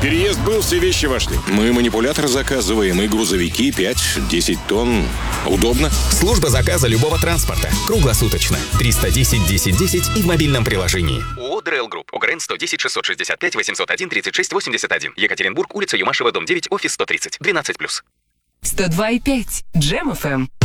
Переезд был, все вещи вошли. Мы манипулятор заказываем и грузовики 5-10 тонн. Удобно. Служба заказа любого транспорта. Круглосуточно. 310 10 10 и в мобильном приложении. ООО «ДРЛ Групп». УГРН 110 665 801 36 81. Екатеринбург, улица Юмашева, дом 9, офис 130. 12+. 102,5 Джем FM.